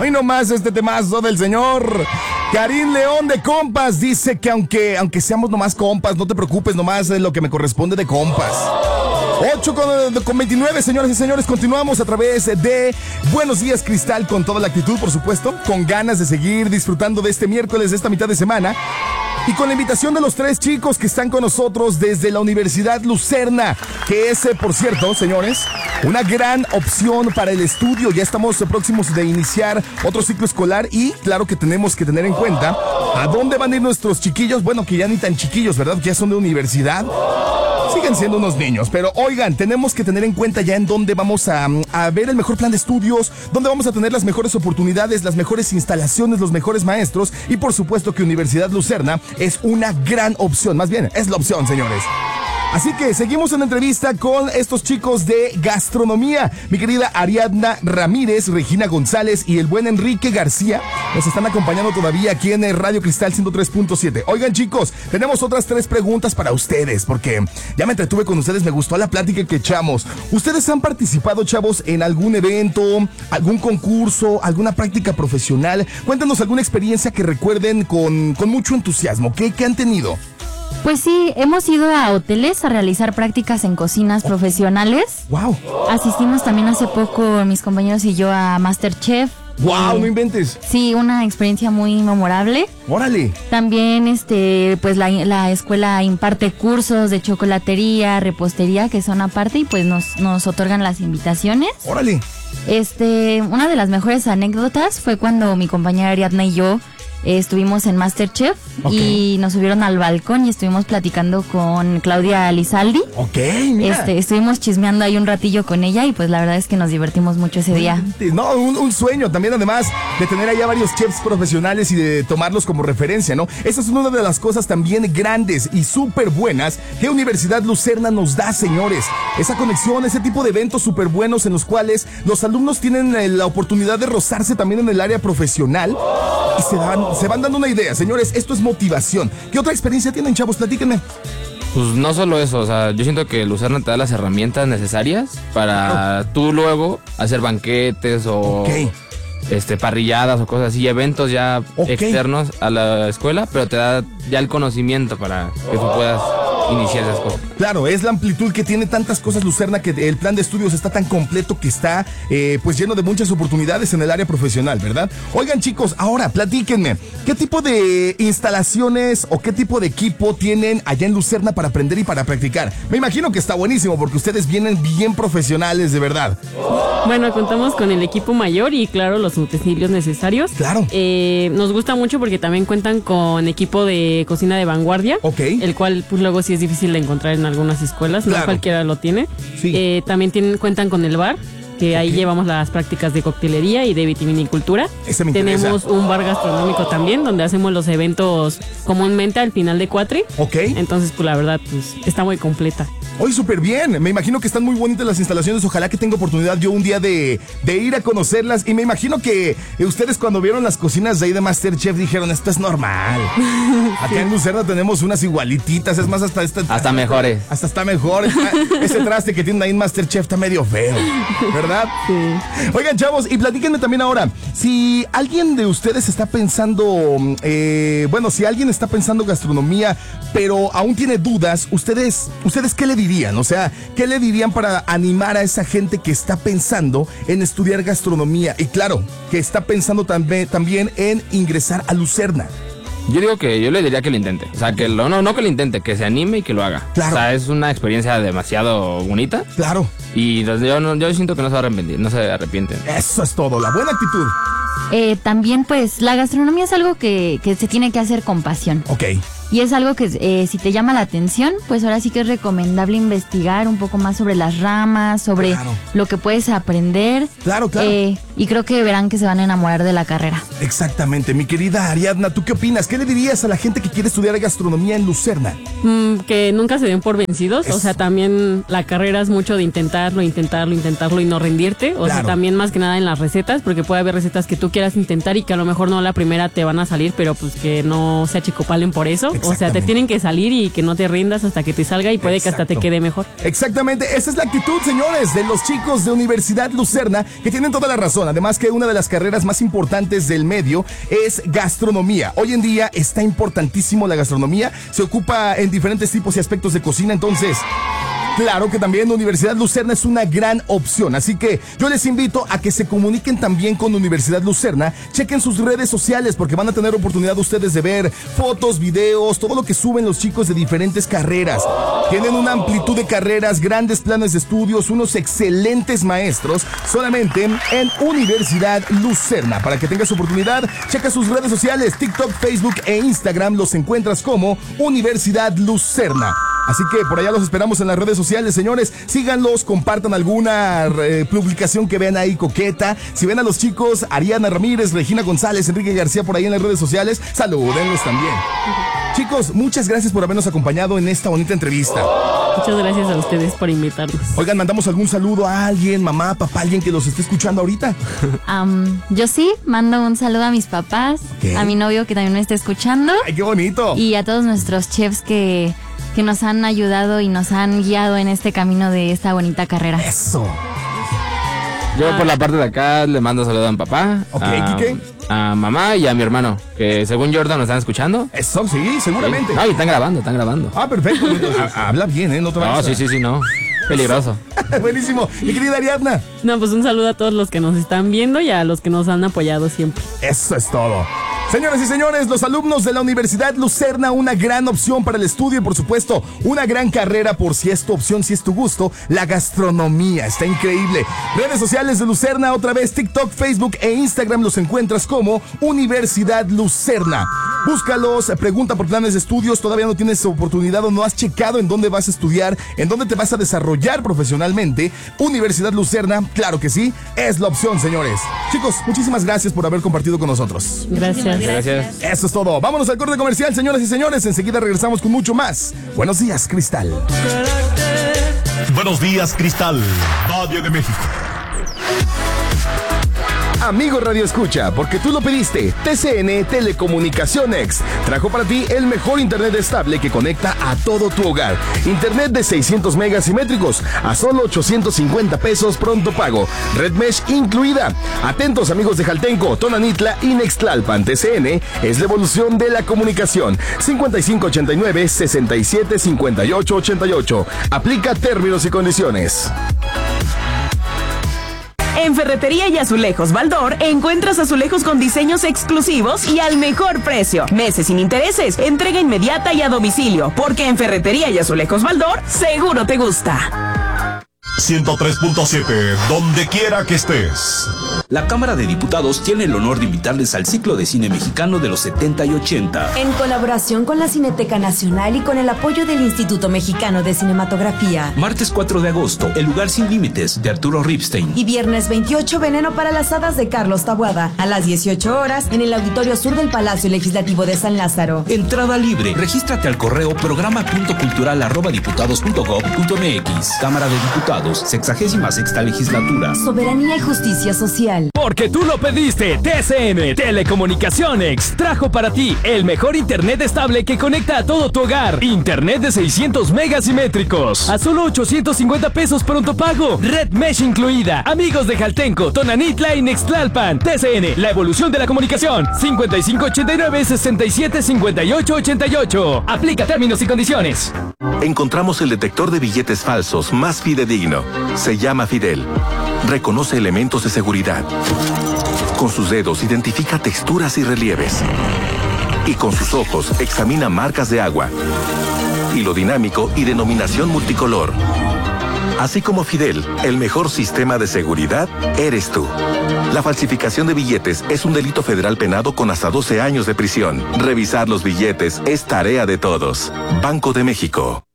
Hoy nomás este temazo del señor Karim León de Compas. Dice que aunque seamos nomás compas, no te preocupes, nomás es lo que me corresponde de compas. 8:29, señoras y señores, continuamos a través de Buenos Días Cristal con toda la actitud, por supuesto, con ganas de seguir disfrutando de este miércoles, de esta mitad de semana. Y con la invitación de los 3 chicos que están con nosotros desde la Universidad Lucerna, que es, por cierto, señores, una gran opción para el estudio. Ya estamos próximos de iniciar otro ciclo escolar y claro que tenemos que tener en cuenta a dónde van a ir nuestros chiquillos. Bueno, que ya ni tan chiquillos, ¿verdad? Que ya son de universidad. Siguen siendo unos niños, pero oigan, tenemos que tener en cuenta ya en dónde vamos a ver el mejor plan de estudios, dónde vamos a tener las mejores oportunidades, las mejores instalaciones, los mejores maestros y por supuesto que Universidad Lucerna es una gran opción, más bien es la opción, señores. Así que seguimos en entrevista con estos chicos de gastronomía. Mi querida Ariadna Ramírez, Regina González y el buen Enrique García nos están acompañando todavía aquí en Radio Cristal 103.7. Oigan, chicos, tenemos otras 3 preguntas para ustedes porque ya me entretuve con ustedes, me gustó la plática que echamos. ¿Ustedes han participado, chavos, en algún evento, algún concurso, alguna práctica profesional? Cuéntanos alguna experiencia que recuerden con mucho entusiasmo. ¿Qué han tenido? Pues sí, hemos ido a hoteles a realizar prácticas en cocinas profesionales. ¡Wow! Asistimos también hace poco, mis compañeros y yo, a MasterChef. ¡Wow! No inventes. Sí, una experiencia muy memorable. ¡Órale! También, pues la escuela imparte cursos de chocolatería, repostería, que son aparte y pues nos otorgan las invitaciones. ¡Órale! Una de las mejores anécdotas fue cuando mi compañera Ariadna y yo estuvimos en MasterChef y nos subieron al balcón y estuvimos platicando con Claudia Lizaldi. Ok, mira. Estuvimos chismeando ahí un ratillo con ella y pues la verdad es que nos divertimos mucho ese día. No, un sueño también, además de tener allá varios chefs profesionales y de tomarlos como referencia, ¿no? Esa es una de las cosas también grandes y súper buenas que Universidad Lucerna nos da, señores. Esa conexión, ese tipo de eventos súper buenos en los cuales los alumnos tienen la oportunidad de rozarse también en el área profesional y se van dando una idea, señores. Esto es motivación. ¿Qué otra experiencia tienen, chavos? Platíquenme. Pues no solo eso, o sea, yo siento que Lucerna te da las herramientas necesarias para tú luego hacer banquetes o parrilladas o cosas así, eventos ya externos a la escuela, pero te da ya el conocimiento para que tú puedas iniciar esas cosas. Claro, es la amplitud que tiene tantas cosas Lucerna, que el plan de estudios está tan completo que está pues lleno de muchas oportunidades en el área profesional, ¿verdad? Oigan, chicos, ahora platíquenme, ¿qué tipo de instalaciones o qué tipo de equipo tienen allá en Lucerna para aprender y para practicar? Me imagino que está buenísimo porque ustedes vienen bien profesionales, de verdad. Bueno, contamos con el equipo mayor y claro, los utensilios necesarios. Claro. Nos gusta mucho porque también cuentan con equipo de cocina de vanguardia. El cual pues luego sí es difícil de encontrar en algunas escuelas, no cualquiera lo tiene. Sí. También cuentan con el bar, que ahí llevamos las prácticas de coctelería y de vitivinicultura. Tenemos un bar gastronómico también, donde hacemos los eventos comúnmente al final de cuatri. Entonces, pues la verdad, pues está muy completa. Hoy súper bien, me imagino que están muy bonitas las instalaciones, ojalá que tenga oportunidad yo un día de ir a conocerlas y me imagino que ustedes cuando vieron las cocinas de ahí de MasterChef dijeron, esto es normal. Acá en Lucerna tenemos unas igualititas, es más hasta mejores. Hasta está mejor, ese traste que tienen ahí en MasterChef está medio feo, ¿verdad? Sí. Oigan, chavos, y platíquenme también ahora, si alguien de ustedes está pensando, si alguien está pensando gastronomía, pero aún tiene dudas, ¿ustedes qué le dirían? O sea, ¿qué le dirían para animar a esa gente que está pensando en estudiar gastronomía? Y claro, que está pensando también en ingresar a Lucerna. Yo le diría que lo intente. O sea, que no que lo intente, que se anime y que lo haga. Claro. O sea, es una experiencia demasiado bonita. Claro. Y yo siento que no se va a arrepentir, no se arrepienten. Eso es todo, la buena actitud. También, pues, la gastronomía es algo que se tiene que hacer con pasión. Y es algo que si te llama la atención, pues ahora sí que es recomendable investigar un poco más sobre las ramas, sobre lo que puedes aprender. Claro. Y creo que verán que se van a enamorar de la carrera. Exactamente. Mi querida Ariadna, ¿tú qué opinas? ¿Qué le dirías a la gente que quiere estudiar gastronomía en Lucerna? Que nunca se den por vencidos. O sea, también la carrera es mucho de intentarlo y no rendirte. O sea, también más que nada en las recetas, porque puede haber recetas que tú quieras intentar y que a lo mejor no la primera te van a salir, pero pues que no se achicopalen por eso. O sea, te tienen que salir y que no te rindas hasta que te salga y puede que hasta te quede mejor. Exactamente, esa es la actitud, señores, de los chicos de Universidad Lucerna, que tienen toda la razón. Además que una de las carreras más importantes del medio es gastronomía. Hoy en día está importantísimo la gastronomía. Se ocupa en diferentes tipos y aspectos de cocina. Entonces, claro que también la Universidad Lucerna es una gran opción, así que yo les invito a que se comuniquen también con Universidad Lucerna, chequen sus redes sociales porque van a tener oportunidad ustedes de ver fotos, videos, todo lo que suben los chicos de diferentes carreras. Tienen una amplitud de carreras, grandes planes de estudios, unos excelentes maestros, solamente en Universidad Lucerna. Para que tengas oportunidad, checa sus redes sociales, TikTok, Facebook e Instagram, los encuentras como Universidad Lucerna. Así que por allá los esperamos en las redes sociales, señores. Síganlos, compartan alguna publicación que vean ahí coqueta. Si ven a los chicos, Ariana Ramírez, Regina González, Enrique García por ahí en las redes sociales, salúdenlos también. Chicos, muchas gracias por habernos acompañado en esta bonita entrevista. Muchas gracias a ustedes por invitarnos. Oigan, ¿mandamos algún saludo a alguien, mamá, papá, alguien que los esté escuchando ahorita? Yo sí, mando un saludo a mis papás, a mi novio que también me está escuchando. ¡Ay, qué bonito! Y a todos nuestros chefs que nos han ayudado y nos han guiado en este camino de esta bonita carrera. ¡Eso! Yo por la parte de acá le mando saludos a mi papá, a mamá y a mi hermano, que según Jordan nos están escuchando. Eso, sí, seguramente. No, y están grabando. Ah, perfecto. Habla bien, ¿eh? No te vayas. No, sí, no. Peligroso. Buenísimo. Mi querida Ariadna. No, pues un saludo a todos los que nos están viendo y a los que nos han apoyado siempre. Eso es todo. Señoras y señores, los alumnos de la Universidad Lucerna, una gran opción para el estudio y por supuesto, una gran carrera por si es tu opción, si es tu gusto, la gastronomía, está increíble. Redes sociales de Lucerna, otra vez TikTok, Facebook e Instagram los encuentras como Universidad Lucerna. Búscalos, pregunta por planes de estudios, todavía no tienes oportunidad o no has checado en dónde vas a estudiar, en dónde te vas a desarrollar profesionalmente. Universidad Lucerna, claro que sí, es la opción, señores. Chicos, muchísimas gracias por haber compartido con nosotros. Gracias. Eso es todo. Vámonos al corte comercial, señoras y señores. Enseguida regresamos con mucho más. Buenos días, Cristal. Buenos días, Cristal. Radio de México. Amigo Radio Escucha, porque tú lo pediste, TCN Telecomunicaciones trajo para ti el mejor internet estable que conecta a todo tu hogar. Internet de 600 megas simétricos a solo 850 pesos pronto pago. Red Mesh incluida. Atentos, amigos de Jaltenco, Tonanitla y Nextlalpan. TCN es la evolución de la comunicación. 5589-675888. Aplica términos y condiciones. En Ferretería y Azulejos Baldor encuentras azulejos con diseños exclusivos y al mejor precio. Meses sin intereses, entrega inmediata y a domicilio, porque en Ferretería y Azulejos Baldor seguro te gusta. 103.7, donde quiera que estés. La Cámara de Diputados tiene el honor de invitarles al ciclo de cine mexicano de los 70 y 80. En colaboración con la Cineteca Nacional y con el apoyo del Instituto Mexicano de Cinematografía. Martes 4 de agosto, El lugar sin límites, de Arturo Ripstein. Y viernes 28, Veneno para las hadas, de Carlos Taboada. A las 18 horas, en el Auditorio Sur del Palacio Legislativo de San Lázaro. Entrada libre. Regístrate al correo programa.cultural@diputados.gov.mx. Cámara de Diputados, 66ª Legislatura. Soberanía y justicia social. Porque tú lo pediste, TCN Telecomunicaciones trajo para ti el mejor internet estable que conecta a todo tu hogar. Internet de 600 megas simétricos a solo 850 pesos pronto pago. Red Mesh incluida. Amigos de Jaltenco, Tonanitla y Nextlalpan. TCN, la evolución de la comunicación. 5589-675888. Aplica términos y condiciones. Encontramos el detector de billetes falsos más fidedigno. Se llama Fidel. Reconoce elementos de seguridad. Con sus dedos identifica texturas y relieves. Y con sus ojos examina marcas de agua. Hilo dinámico y denominación multicolor. Así como Fidel, el mejor sistema de seguridad eres tú. La falsificación de billetes es un delito federal penado con hasta 12 años de prisión. Revisar los billetes es tarea de todos. Banco de México.